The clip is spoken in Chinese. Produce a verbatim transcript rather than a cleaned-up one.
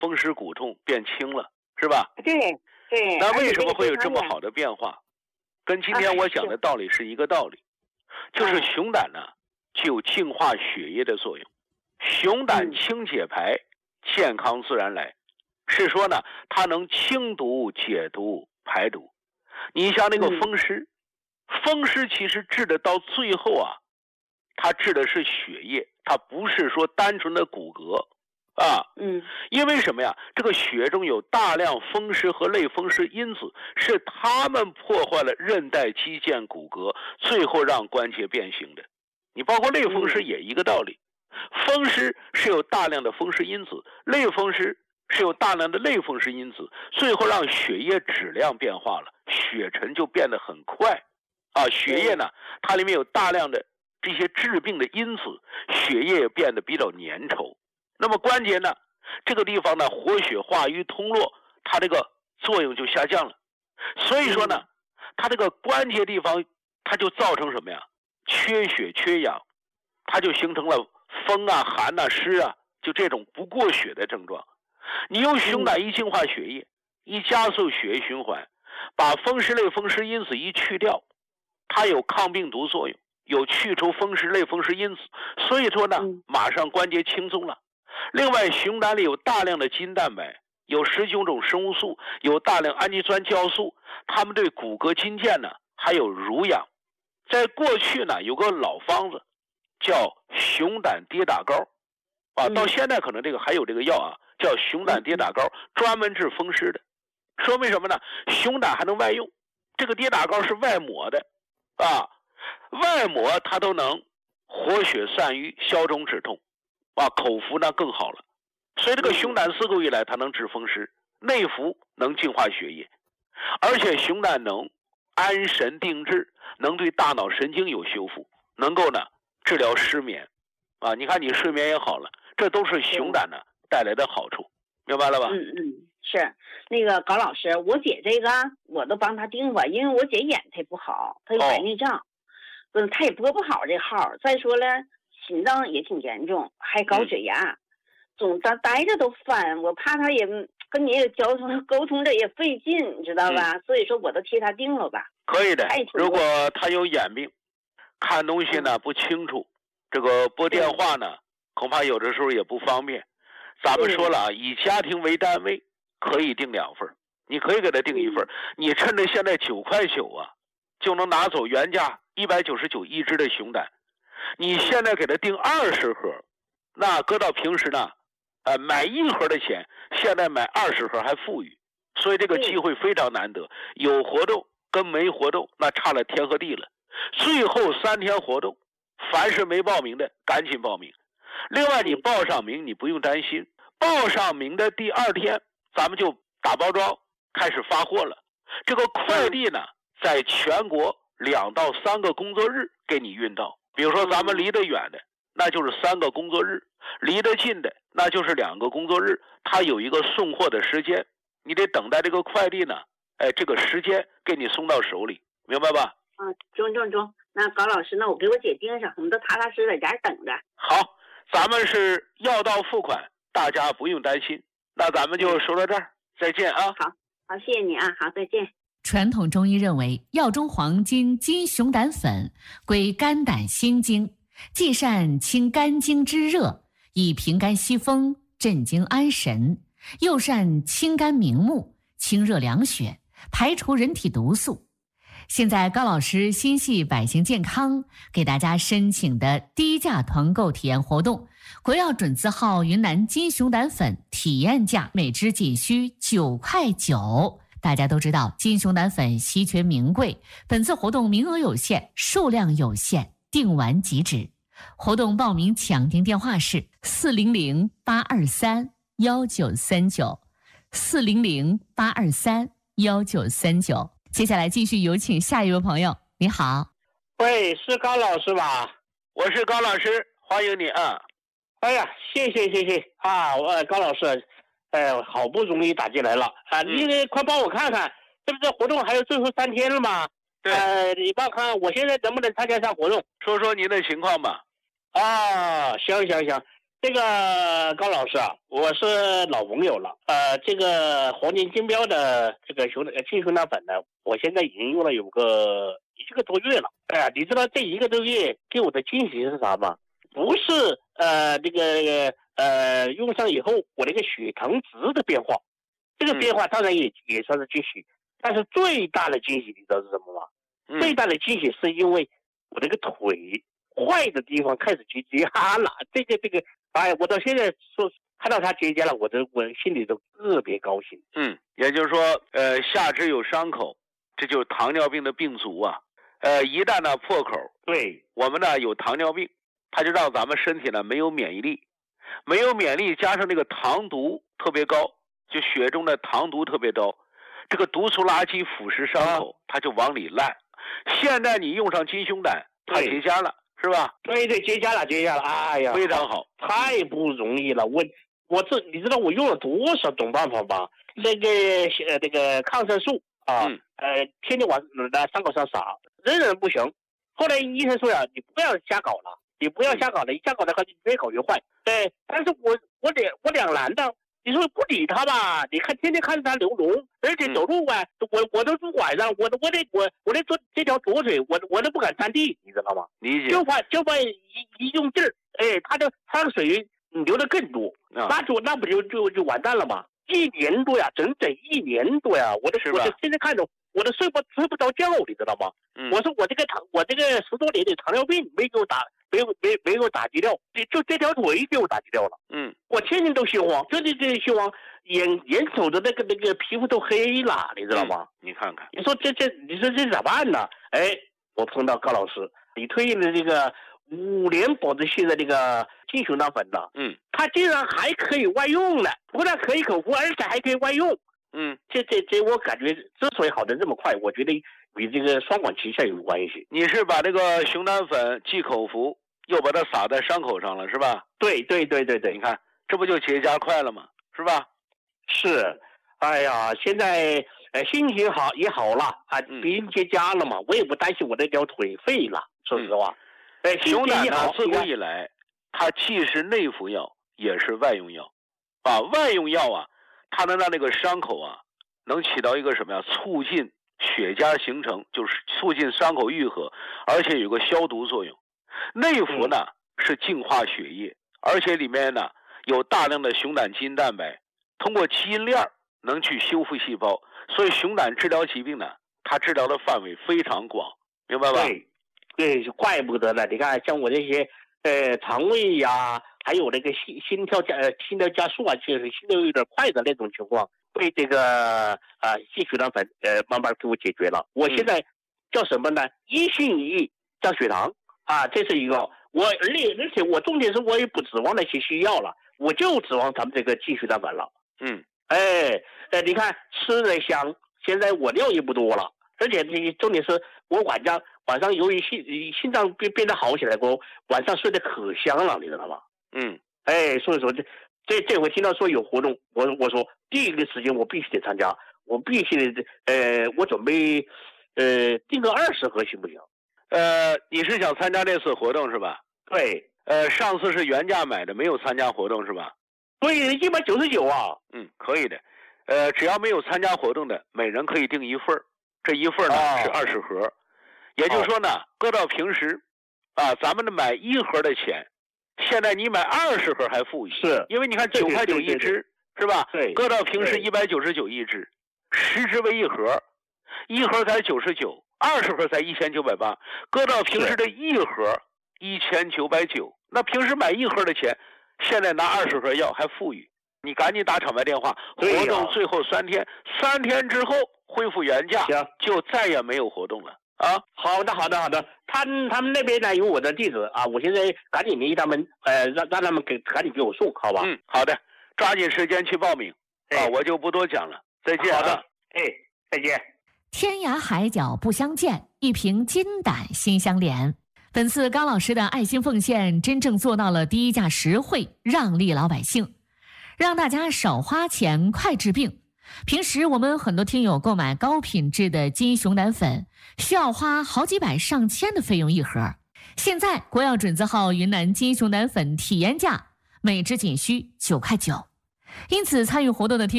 风湿骨痛变轻了，是吧？ 对对。 那为什么会有这么好的变化？跟今天我讲的道理是一个道理，就是熊胆呢具有净化血液的作用，熊胆清解排，健康自然来，是说呢它能清毒解毒排毒。你像那个风湿，风湿其实治的到最后啊，它治的是血液，它不是说单纯的骨骼啊。 嗯， 因为什么呀？这个血中有大量风湿和类风湿因子，是它们破坏了韧带、肌腱、骨骼，最后让关节变形的。你包括类风湿也一个道理，风湿是有大量的风湿因子，类风湿是有大量的类风湿因子，最后让血液质量变化了，血沉就变得很快啊。血液呢，它里面有大量的这些致病的因子，血液也变得比较粘稠。那么关节呢，这个地方呢，活血化瘀通络，它这个作用就下降了。所以说呢，它这个关节地方，它就造成什么呀？缺血缺氧，它就形成了风啊、寒啊、湿啊，就这种不过血的症状。你用熊胆一净化血液，一加速血液循环，把风湿类风湿因子一去掉，它有抗病毒作用，有去除风湿类风湿因子，所以说呢，马上关节轻松了。另外，熊胆里有大量的基因蛋白，有十九种生物素，有大量氨基酸酵素，它们对骨骼筋腱呢还有濡养。在过去呢，有个老方子叫熊胆跌打膏啊，到现在可能这个还有这个药啊，叫熊胆跌打膏，专门治风湿的。说明什么呢？熊胆还能外用，这个跌打膏是外抹的啊，外抹它都能活血散瘀、消肿止痛啊，口服呢更好了。所以这个熊胆四购一来，它能治风湿，内服能净化血液，而且熊胆能安神定志，能对大脑神经有修复，能够呢治疗失眠啊。你看你睡眠也好了，这都是熊胆呢带来的好处，明白了吧？ 嗯嗯，是那个高老师，我姐这个我都帮她订过，因为我姐眼她不好，她有白内障，嗯、哦，她也拨不好这号。再说了，心脏也挺严重，还高血压，嗯、总待待着都烦，我怕她也跟你也交通沟通着也费劲，你知道吧？嗯、所以说我都替她订了吧。 可以的，如果她有眼病，看东西呢不清楚，这个拨电话呢恐怕有的时候也不方便。咱们说了啊，以家庭为单位，可以订两份，你可以给他订一份，你趁着现在九块九啊，就能拿走原价一百九十九一支的熊胆，你现在给他订二十盒，那搁到平时呢，呃，买一盒的钱，现在买二十盒还富裕，所以这个机会非常难得，有活动跟没活动那差了天和地了。最后三天活动，凡是没报名的赶紧报名。另外你报上名你不用担心，报上名的第二天咱们就打包装开始发货了。这个快递呢在全国两到三个工作日给你运到，比如说咱们离得远的那就是三个工作日，离得近的那就是两个工作日，它有一个送货的时间，你得等待这个快递呢，哎，这个时间给你送到手里，明白吧？ 嗯，中中中。那高老师，那我给我姐盯上，我们都踏踏实实在家等着。 好，咱们是药到付款，大家不用担心。那咱们就说到这儿，再见啊！ 好，好，谢谢你啊，好，再见。 传统中医认为，药中黄金金熊胆粉归肝胆心经，既善清肝经之热，以平肝息风、镇惊安神，又善清肝明目、清热凉血，排除人体毒素。现在高老师心系百姓健康，给大家申请的低价团购体验活动，国药准字号云南金熊胆粉体验价每支仅需九块九。大家都知道金熊胆粉稀缺名贵，本次活动名额有限，数量有限，订完即止。活动报名抢订电话是四零零八二三幺九三九，四零零八二三幺九三九。接下来继续有请下一位朋友。你好， 喂，是高老师吧？ 我是高老师，欢迎你啊！ 哎呀，谢谢谢谢啊！我高老师，呃，好不容易打进来了啊！ 嗯、 你快帮我看看，这不是活动还有最后三天了吗？ 对， 呃，你帮我看看我现在能不能参加一下活动？ 说说您的情况吧。 啊，行行行， 这个高老师啊，我是老朋友了。呃，这个黄金金标的这个熊金熊胆粉呢，我现在已经用了有个一个多月了。哎呀，你知道这一个多月给我的惊喜是啥吗？不是呃这个呃用上以后我那个血糖值的变化，这个变化当然也、嗯、也算是惊喜，但是最大的惊喜你知道是什么吗？嗯、最大的惊喜是因为我这个腿坏的地方开始结痂了，这个这个，哎，我到现在说看到它结痂了，我都我心里都特别高兴。 嗯，也就是说，呃，下肢有伤口，这就是糖尿病的病足啊。呃，一旦呢破口， 对我们呢有糖尿病，它就让咱们身体呢没有免疫力，没有免疫力加上这个糖毒特别高，就血中的糖毒特别高，这个毒素垃圾腐蚀伤口，它就往里烂。现在你用上金熊胆，它结痂了。是吧？ 对对，结痂了，结痂了，哎呀， 非常好， 太不容易了。我我这你知道我用了多少种办法吧？那个呃那个抗生素啊，嗯、呃天天往那伤口上撒，仍然不行。后来医生说呀，你不要瞎搞了，你不要瞎搞了，一瞎搞的话你越搞越坏。对，但是我我两我两难的。你说不理他吧？你看天天看着他流脓，而且走路啊，嗯、我我都拄拐杖，我我得我我得做这条左腿，我我都不敢沾地，你知道吗？ 理解。 就怕就怕一一用劲儿，哎，他的他的水流的更多，啊、那就那不就就就完蛋了吗？一年多呀，整整一年多呀，我都我都天天看着，我都睡不睡不着觉，你知道吗？嗯、我说我这个糖，我这个十多年的糖尿病没给我打。没有没没给我打击掉，就这条腿给我打击掉了。嗯，我天天都心慌，就这这心慌，眼眼瞅着那个那个皮肤都黑了，你知道吗？ 嗯、你看看， 你说这这，你说这咋办呢？哎，我碰到高老师，你推荐的这个五年保质期的这个金熊胆粉呢，嗯，它竟然还可以外用了，不但可以口服，而且还可以外用。嗯，这这这，我感觉之所以好的这么快，我觉得与这个双管齐下有关系。 你是把这个熊胆粉既口服，又把它撒在伤口上了，是吧？ 对对对对对， 你看这不就结痂快了吗？是吧？ 是，哎呀，现在呃心情好也好了啊，别人结痂了嘛，我也不担心我这条腿废了，说实话。 哎、嗯，熊胆呢，自古以来，它既是内服药，也是外用药，啊，外用药啊，它能让那个伤口啊，能起到一个什么呀？促进血痂形成，就是促进伤口愈合，而且有个消毒作用。内服呢、嗯、是净化血液，而且里面呢有大量的熊胆基因蛋白，通过基因链能去修复细胞，所以熊胆治疗疾病呢，它治疗的范围非常广，明白吧？ 对，对，怪不得呢。你看，像我这些呃肠胃呀，还有那个心心跳加呃心跳加速啊，就是心跳有点快的那种情况，被这个啊金熊胆粉呃慢慢给我解决了。我现在叫什么呢？嗯、一心一意降血糖。啊，这是一个我，而且而且我重点是我也不指望那些西药了，我就指望咱们这个金熊胆粉了。嗯，哎，呃，你看吃的香，现在我尿也不多了，而且这重点是我晚上晚上由于心心脏变变得好起来过后，晚上睡得可香了，你知道吗？嗯，哎，所以说这这这回听到说有活动，我我说第一个时间我必须得参加，我必须得呃，我准备呃订个二十盒行不行？ 呃，你是想参加这次活动是吧？ 对， 呃，上次是原价买的，没有参加活动是吧？ 对，一百九十九啊。 嗯，可以的。呃，只要没有参加活动的，每人可以订一份儿，这一份呢、哦、是二十盒，也就是说呢，哦、搁到平时，啊，咱们的买一盒的钱，现在你买二十盒还富裕， 是因为你看九块九一支，是吧？ 对， 搁到平时一百九十九一支，十支为一盒，一盒才九十九。二十盒才一千九百八，搁到平时的一盒一千九百九，那平时买一盒的钱，现在拿二十盒药还富裕。你赶紧打场外电话，活动最后三天，三天之后恢复原价，就再也没有活动了啊！ 好的，好的，好的。他们他们那边呢有我的地址啊，我现在赶紧联系他们，呃，让让他们给赶紧给我送，好吧？ 嗯，好的，抓紧时间去报名、哎、啊！我就不多讲了，再见、啊。 好的，哎，再见。 天涯海角不相见，一瓶金胆心相连。本次高老师的爱心奉献真正做到了低价实惠，让利老百姓，让大家少花钱快治病。平时我们很多听友购买高品质的金熊胆粉需要花好几百上千的费用一盒，现在国药准字号云南金熊胆粉体验价每支仅需九块九。因此，参与活动的听